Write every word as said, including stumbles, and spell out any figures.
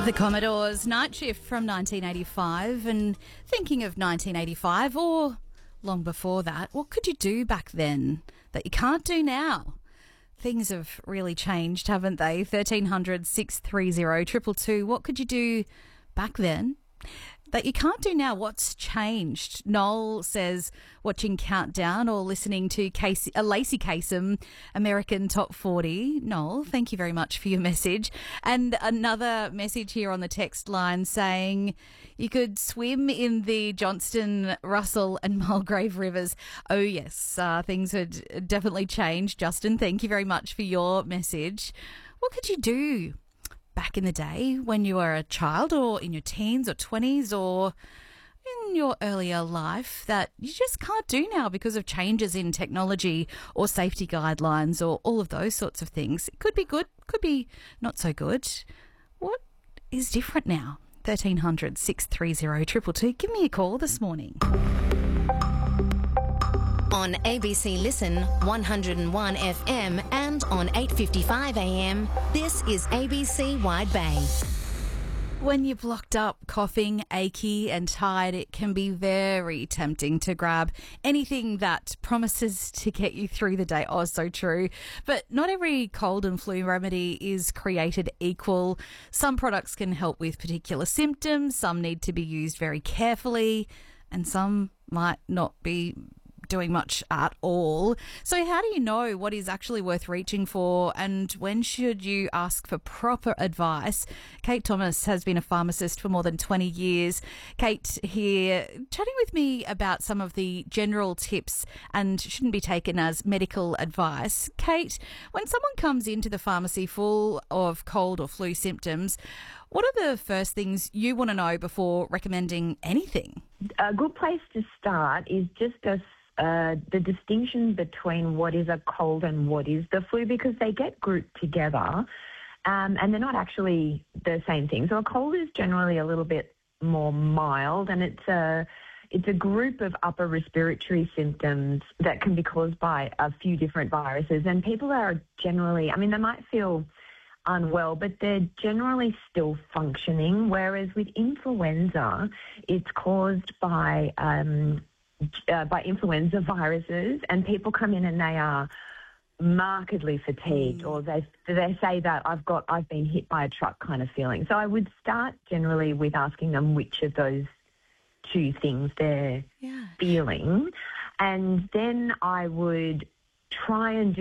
The Commodores, Night Shift from nineteen eighty-five, and thinking of nineteen eighty-five or long before that, what could you do back then that you can't do now? Things have really changed, haven't they? thirteen hundred, six three zero, two two two. What could you do back then that you can't do now? What's changed? Noel says watching Countdown or listening to Casey, uh, Lacey Kasem, American Top forty. Noel, thank you very much for your message. And another message here on the text line saying you could swim in the Johnston, Russell and Mulgrave rivers. Oh, yes, uh, things had definitely changed. Justin, thank you very much for your message. What could you do back in the day when you were a child or in your teens or twenties or in your earlier life that you just can't do now because of changes in technology or safety guidelines or all of those sorts of things? It could be good, could be not so good. What is different now? thirteen hundred, six three zero, two two two. Give me a call this morning. On A B C Listen, one oh one F M and on eight fifty-five A M, this is A B C Wide Bay. When you're blocked up, coughing, achy and tired, it can be very tempting to grab anything that promises to get you through the day. Oh, so true. But not every cold and flu remedy is created equal. Some products can help with particular symptoms, some need to be used very carefully, and some might not be doing much at all. So how do you know what is actually worth reaching for, and when should you ask for proper advice? Kate Thomas has been a pharmacist for more than twenty years. Kate here chatting with me about some of the general tips and shouldn't be taken as medical advice. Kate, when someone comes into the pharmacy full of cold or flu symptoms, what are the first things you want to know before recommending anything? A good place to start is just a Uh, the distinction between what is a cold and what is the flu, because they get grouped together um, and they're not actually the same thing. So a cold is generally a little bit more mild, and it's a, it's a group of upper respiratory symptoms that can be caused by a few different viruses. And people are generally, I mean, they might feel unwell, but they're generally still functioning, whereas with influenza, it's caused by um, Uh, by influenza viruses, and people come in and they are markedly fatigued, mm. or they they say that I've got I've been hit by a truck kind of feeling. So I would start generally with asking them which of those two things they're yeah. feeling, and then I would try and do